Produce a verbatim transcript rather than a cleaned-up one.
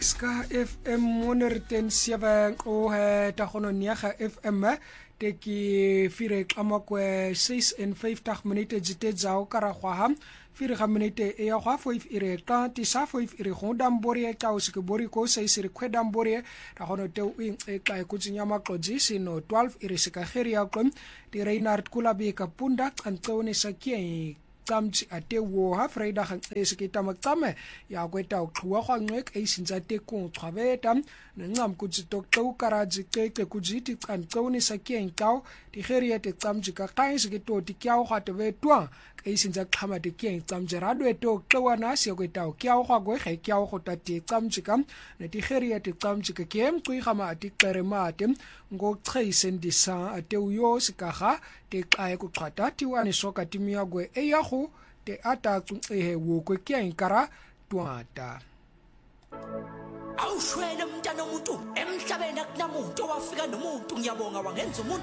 Ska F M honderd sewe o tagono nege F M teki fire kamakwe ses en vyftig minute jite zao karagwaha fire ga minute e ya gwa five ire ka tisa five ire go dambori e tao se ke bori ko se se kwe dambori tagono te o e ka e kutsinya maklodzi sino twelve ire se ka geri ya kom di Reinhard Kulabi ka punda kantsone sakie tsamtsi ate wo ha Friday ga se ke tamatsame ya kweta o qhuwa gwa ngwek e sinza te ko tshwabeta nencam kutsi dokto karaji keke kujiti kantsone sakie ntao di geri ete tsamtsi ka kai se ke to di kyao ga te betwa e sinza qhama de ke tsamtsi rado eto qwana se kweta o kyao gwa go ge kyao go tate tsamtsi kam ne di geri ete tsamtsi ke ke mqwi gama ati qeremate ngo qheisendisa ate uyo sikaga te qae ku qhata tiwane soka timia gwe e ya go te ata tsuhe wo kwe ke inkara twata awushwele umntana umuntu emhlabeni akunamuntu owafika nomuntu ngiyabonga wangenza umuntu